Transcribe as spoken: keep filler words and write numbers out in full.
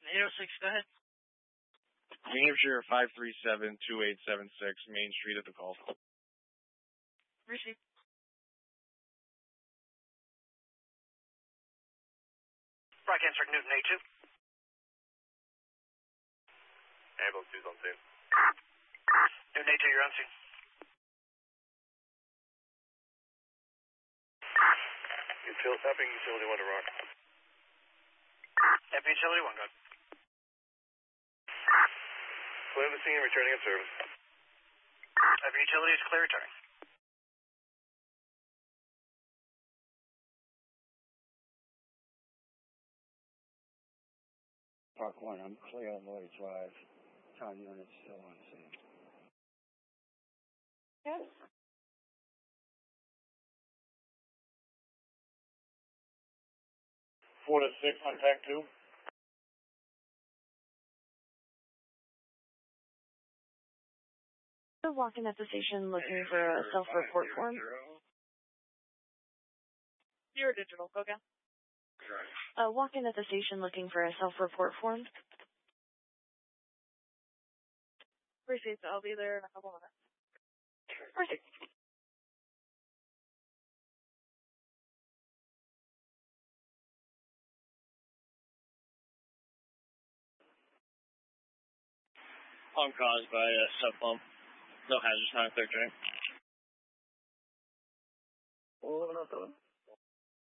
eight oh six, go ahead. New Hampshire five three seven two eight seven six, Main Street at the call. Receive. Broadcast for Newton A two. Ambulance two's on scene. Newton A two, you're on scene. Util Epping Utility one to rock. Epping Utility one, go ahead. Clear the scene, returning in service. Epping Utility is clear, returning. Park one, I'm clear on Lloyd Drive. Town unit still on scene. Yes. Four to six on pack two. They're walking at the station looking for a self-report form. Zero digital, go again. Uh, walking at the station looking for a self-report form. Appreciate it. I'll be there in a couple minutes. Perfect. Harm caused by a sub pump. No hazardous, not clear train. Oh, no, no.